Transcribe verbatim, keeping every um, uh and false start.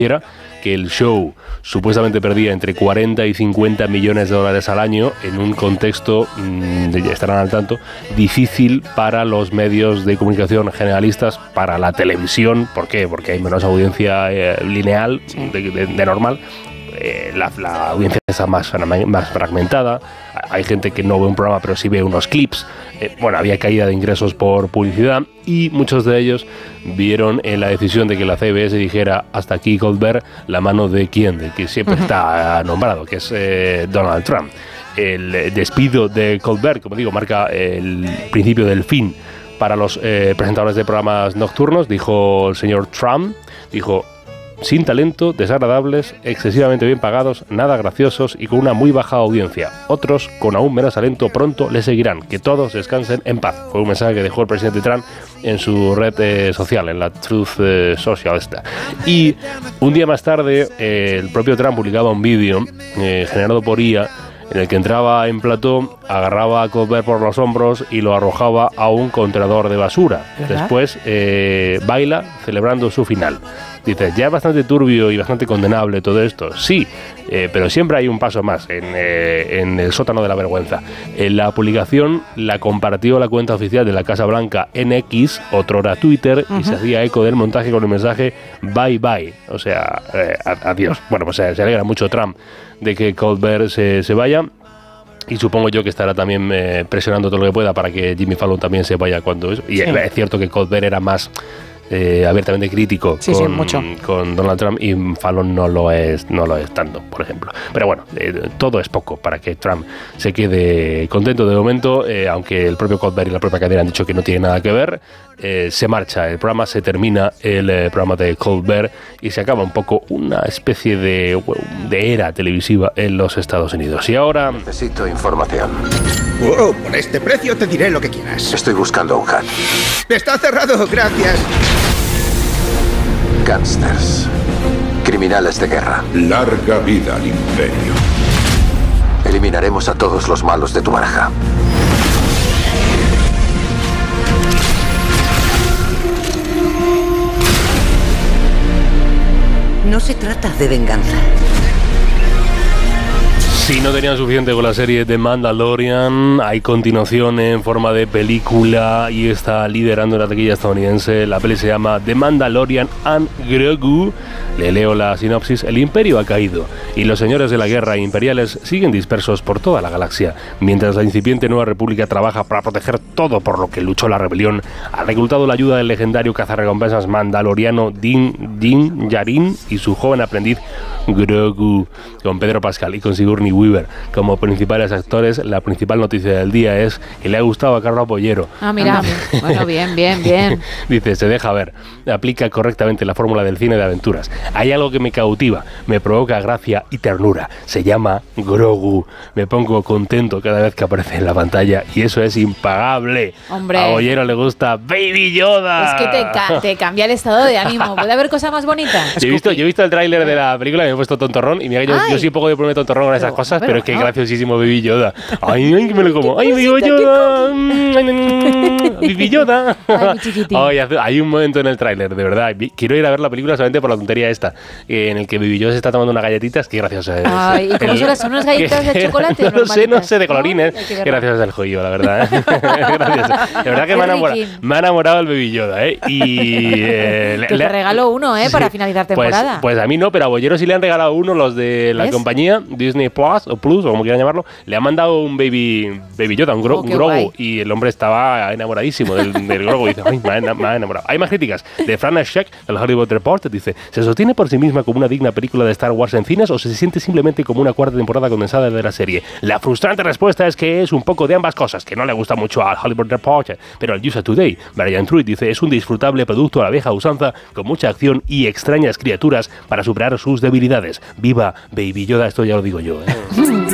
que el show supuestamente perdía entre cuarenta y cincuenta millones de dólares al año en un contexto, mmm, estarán al tanto, difícil para los medios de comunicación generalistas, para la televisión. ¿Por qué? Porque hay menos audiencia eh, lineal de, de, de normal. Eh, la, la audiencia está más, más fragmentada. Hay gente que no ve un programa pero sí ve unos clips. Eh, bueno, había caída de ingresos por publicidad y muchos de ellos vieron en la decisión de que la C B S dijera hasta aquí Colbert, la mano de quién, de que siempre está nombrado, que es eh, Donald Trump. El despido de Colbert, como digo, marca el principio del fin para los eh, presentadores de programas nocturnos, dijo el señor Trump, dijo: sin talento, desagradables, excesivamente bien pagados, nada graciosos y con una muy baja audiencia. Otros, con aún menos talento, pronto le seguirán. Que todos descansen en paz. Fue un mensaje que dejó el presidente Trump en su red eh, social, en la Truth eh, Social esta. Y un día más tarde, eh, el propio Trump publicaba un vídeo eh, generado por I A, en el que entraba en plató, agarraba a Colbert por los hombros y lo arrojaba a un contenedor de basura. ¿Verdad? Después eh, baila celebrando su final. Dices, ya es bastante turbio y bastante condenable todo esto. Sí, eh, pero siempre hay un paso más en, eh, en el sótano de la vergüenza. En la publicación la compartió la cuenta oficial de la Casa Blanca en X, otrora Twitter, uh-huh. y se hacía eco del montaje con el mensaje bye bye, o sea, eh, adiós. Bueno, pues eh, se alegra mucho Trump de que Colbert se, se vaya. Y supongo yo que estará también eh, presionando todo lo que pueda para que Jimmy Fallon también se vaya cuando eso. Y sí. Es cierto que Colbert era más eh, abiertamente crítico sí, con, sí, mucho. con Donald Trump y Fallon no lo es no lo es tanto, por ejemplo. Pero bueno, eh, todo es poco para que Trump se quede contento de momento, eh, aunque el propio Colbert y la propia cadena han dicho que no tiene nada que ver. Eh, se marcha el programa, se termina el eh, programa de Colbert y se acaba un poco una especie de, de era televisiva en los Estados Unidos. Y ahora... Necesito información. Oh, por este precio te diré lo que quieras. Estoy buscando un hack. Está cerrado, gracias. Gángsters. Criminales de guerra. Larga vida al imperio. Eliminaremos a todos los malos de tu baraja. No se trata de venganza. Si no tenían suficiente con la serie The Mandalorian, hay continuación en forma de película y está liderando la taquilla estadounidense. La peli se llama The Mandalorian and Grogu. Le leo la sinopsis. El imperio ha caído y los señores de la guerra imperiales siguen dispersos por toda la galaxia, mientras la incipiente Nueva República trabaja para proteger todo por lo que luchó la rebelión. Ha reclutado la ayuda del legendario cazarrecompensas mandaloriano Din Din Djarin y su joven aprendiz Grogu, con Pedro Pascal y con Sigourney Weaver como principales actores. La principal noticia del día es que le ha gustado a Carlos Bollero. Ah, mira, bueno, bien, bien, bien. Dice, se deja ver, aplica correctamente la fórmula del cine de aventuras. Hay algo que me cautiva, me provoca gracia y ternura. Se llama Grogu. Me pongo contento cada vez que aparece en la pantalla y eso es impagable. Hombre. A Bollero le gusta Baby Yoda. Es que te, ca- te cambia el estado de ánimo. ¿Puede haber cosa más bonita? Yo he visto, yo he visto el tráiler de la película y me he puesto tontorrón y mira, yo, yo soy un poco de ponerme tontorrón con esas cosas, pero, pero es que no. Graciosísimo Baby Yoda. Ay, ay, que me lo como. Ay, Baby Yoda. Baby Yoda. Ay, mi chiquitín. Ay, hay un momento en el tráiler, de verdad. Quiero ir a ver la película solamente por la tontería esta, en el que Baby Yoda se está tomando unas galletitas. Qué graciosa es. Ay, ¿y cómo son las son unas galletas de chocolate? No sé, no sé, de colorines. ¿No? Qué gracioso es el joyo, la verdad. De verdad que me ha, enamorado, me ha enamorado el Baby Yoda, ¿eh? Y eh, que le, te regaló uno, ¿eh? Sí, para finalizar temporada. Pues, pues a mí no, pero a Bollero sí le han regalado uno, los de la ¿ves? compañía Disney Plus o Plus, o como quieran llamarlo. Le han mandado un Baby Baby Yoda, un, gro, oh, un Grogu, y el hombre estaba enamoradísimo del, del Grogu. Dice, ay, me ha, me ha enamorado. Hay más críticas. De Fran Sheck, del Hollywood Reporter, dice, ¿se sostiene por sí misma como una digna película de Star Wars en cines o se siente simplemente como una cuarta temporada condensada de la serie? La frustrante respuesta es que es un poco de ambas cosas, que no le gusta mucho al Hollywood Reporter, pero al U S A Today, Brian Truitt, dice, es un disfrutable producto a la vieja usanza, con mucha acción y extrañas criaturas para superar sus debilidades. ¡Viva Baby Yoda! Esto ya lo digo yo, ¿eh?